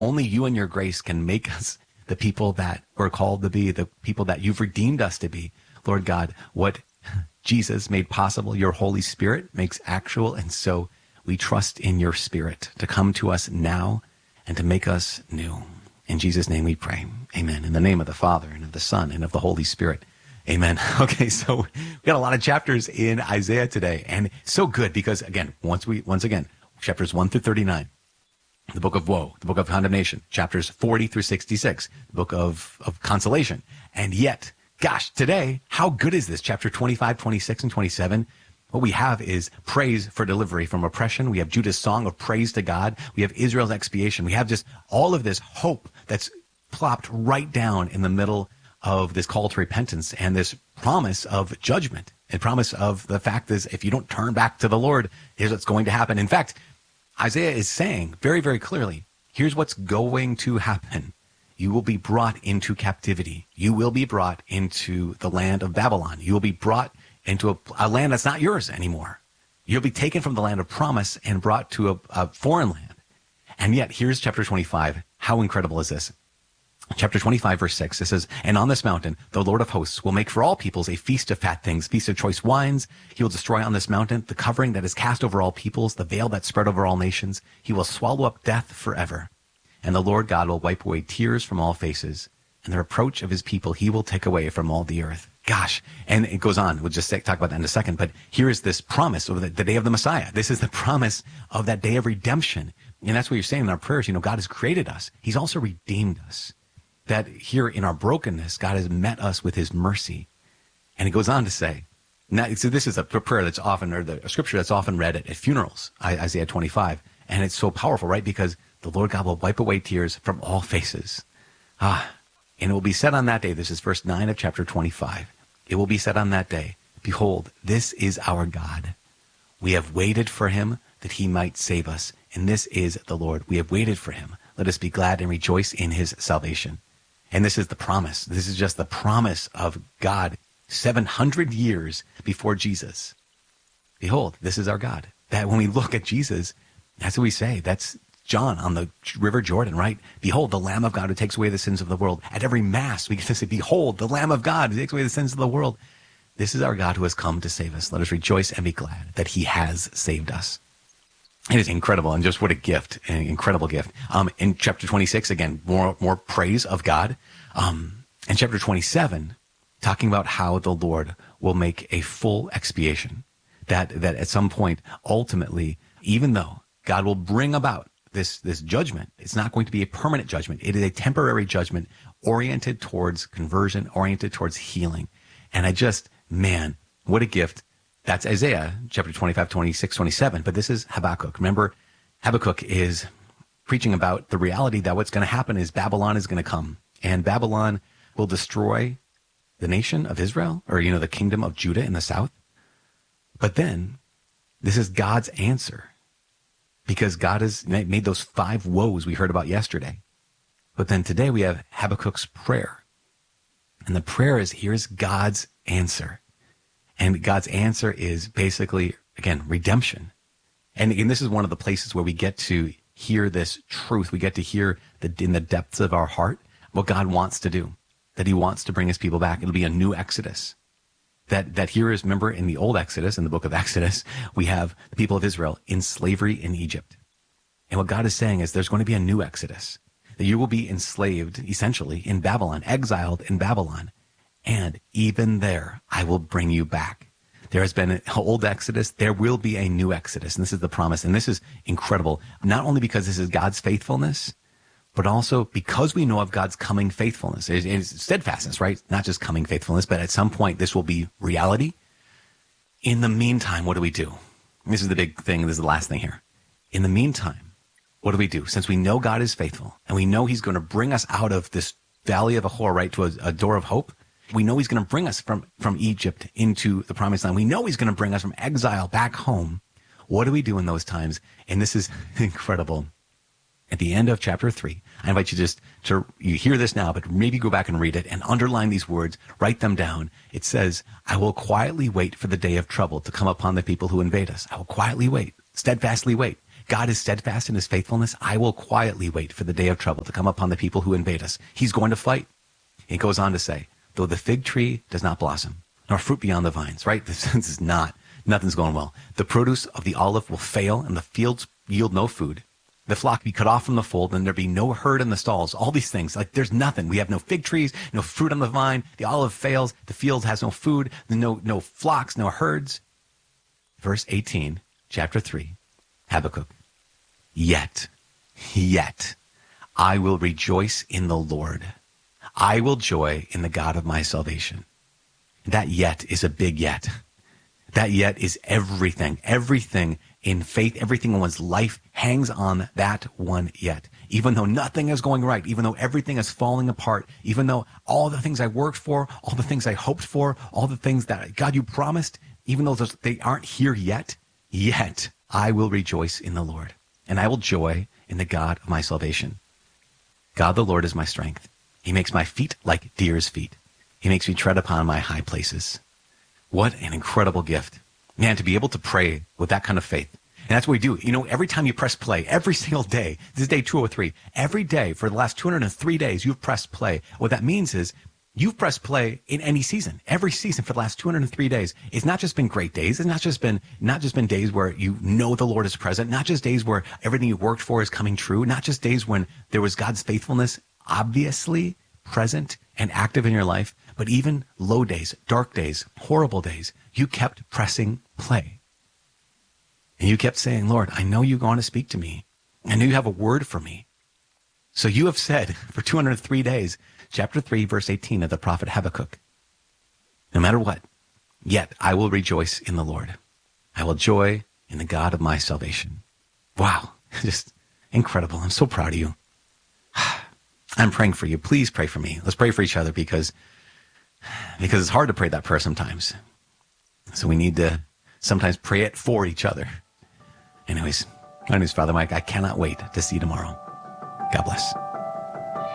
Only you and your grace can make us the people that we're called to be, the people that you've redeemed us to be. Lord God, what Jesus made possible, your Holy Spirit makes actual. And so we trust in your Spirit to come to us now and to make us new. In Jesus' name we pray. Amen. In the name of the Father and of the Son and of the Holy Spirit. Amen. Okay, so we got a lot of chapters in Isaiah today, and so good because, again, once again, chapters 1 through 39, the book of woe, the book of condemnation, chapters 40 through 66, the book of consolation. And yet, gosh, today, how good is this? Chapter 25, 26, and 27. What we have is praise for delivery from oppression. We have Judah's song of praise to God. We have Israel's expiation. We have just all of this hope that's plopped right down in the middle of this call to repentance and this promise of judgment and promise of the fact is if you don't turn back to the Lord, here's what's going to happen. In fact, Isaiah is saying very, very clearly, here's what's going to happen. You will be brought into captivity. You will be brought into the land of Babylon. You will be brought into a land that's not yours anymore. You'll be taken from the land of promise and brought to a foreign land. And yet, here's chapter 25. How incredible is this? Chapter 25, verse 6, it says, "And on this mountain, the Lord of hosts will make for all peoples a feast of fat things, feast of choice wines. He will destroy on this mountain the covering that is cast over all peoples, the veil that spread over all nations. He will swallow up death forever. And the Lord God will wipe away tears from all faces, and the reproach of his people he will take away from all the earth." Gosh. And it goes on. We'll just talk about that in a second. But here is this promise of the day of the Messiah. This is the promise of that day of redemption. And that's what you're saying in our prayers. You know, God has created us. He's also redeemed us. That here in our brokenness, God has met us with his mercy. And he goes on to say, now, so this is a prayer that's often, or a scripture that's often read at funerals, Isaiah 25. And it's so powerful, right? Because the Lord God will wipe away tears from all faces. And it will be said on that day, this is verse 9 of chapter 25. It will be said on that day, "Behold, this is our God. We have waited for him that he might save us. And this is the Lord. We have waited for him. Let us be glad and rejoice in his salvation." And this is the promise. This is just the promise of God 700 years before Jesus. Behold, this is our God. That when we look at Jesus, that's what we say. That's John on the River Jordan, right? Behold, the Lamb of God who takes away the sins of the world. At every Mass, we get to say, behold, the Lamb of God who takes away the sins of the world. This is our God who has come to save us. Let us rejoice and be glad that he has saved us. It is incredible, and just what a gift, an incredible gift. In chapter 26, again, more praise of God. In chapter 27, talking about how the Lord will make a full expiation. That at some point, ultimately, even though God will bring about this judgment, it's not going to be a permanent judgment. It is a temporary judgment oriented towards conversion, oriented towards healing. And man, what a gift. That's Isaiah, chapter 25, 26, 27. But this is Habakkuk. Remember, Habakkuk is preaching about the reality that what's going to happen is Babylon is going to come. And Babylon will destroy the nation of Israel, or, the kingdom of Judah in the south. But then, this is God's answer. Because God has made those 5 woes we heard about yesterday. But then today we have Habakkuk's prayer. And the prayer is, here's God's answer. And God's answer is basically, again, redemption. And this is one of the places where we get to hear this truth. We get to hear in the depths of our heart what God wants to do, that he wants to bring his people back. It'll be a new Exodus. That here is, remember, in the old Exodus, in the book of Exodus, we have the people of Israel in slavery in Egypt. And what God is saying is there's going to be a new Exodus, that you will be enslaved, essentially, in Babylon, exiled in Babylon. And even there, I will bring you back. There has been an old Exodus. There will be a new Exodus. And this is the promise. And this is incredible, not only because this is God's faithfulness, but also because we know of God's coming faithfulness. It's steadfastness, right? Not just coming faithfulness, but at some point this will be reality. In the meantime, what do we do? This is the big thing. This is the last thing here. In the meantime, what do we do? Since we know God is faithful and we know he's going to bring us out of this valley of Achor, right, to a door of hope. We know he's going to bring us from Egypt into the promised land. We know he's going to bring us from exile back home. What do we do in those times? And this is incredible. At the end of chapter 3, I invite you you hear this now, but maybe go back and read it and underline these words, write them down. It says, "I will quietly wait for the day of trouble to come upon the people who invade us." I will quietly wait, steadfastly wait. God is steadfast in his faithfulness. I will quietly wait for the day of trouble to come upon the people who invade us. He's going to fight. He goes on to say, though the fig tree does not blossom, nor fruit beyond the vines, right? This is nothing's going well. The produce of the olive will fail, and the fields yield no food. The flock be cut off from the fold, and there be no herd in the stalls. All these things, like there's nothing. We have no fig trees, no fruit on the vine. The olive fails. The field has no food. No flocks, no herds. Verse 18, chapter 3, Habakkuk. Yet, I will rejoice in the Lord. I will joy in the God of my salvation. That yet is a big yet. That yet is everything. Everything in faith, everything in one's life hangs on that one yet. Even though nothing is going right, even though everything is falling apart, even though all the things I worked for, all the things I hoped for, all the things that God you promised, even though they aren't here yet I will rejoice in the Lord, and I will joy in the God of my salvation. God the Lord is my strength. He makes my feet like deer's feet. He makes me tread upon my high places. What an incredible gift. Man, to be able to pray with that kind of faith. And that's what we do. You know, every time you press play, every single day, this is day 203, every day for the last 203 days, you've pressed play. What that means is you've pressed play in any season, every season for the last 203 days. It's not just been great days. It's not just been days where you know the Lord is present, not just days where everything you worked for is coming true, not just days when there was God's faithfulness obviously present and active in your life, but even low days, dark days, horrible days, you kept pressing play. And you kept saying, Lord, I know you're going to speak to me. I know you have a word for me. So you have said for 203 days, chapter 3, verse 18 of the prophet Habakkuk, no matter what, yet I will rejoice in the Lord. I will joy in the God of my salvation. Wow, just incredible. I'm so proud of you. I'm praying for you. Please pray for me. Let's pray for each other because it's hard to pray that prayer sometimes. So we need to sometimes pray it for each other. Anyways, my name is Father Mike. I cannot wait to see you tomorrow. God bless.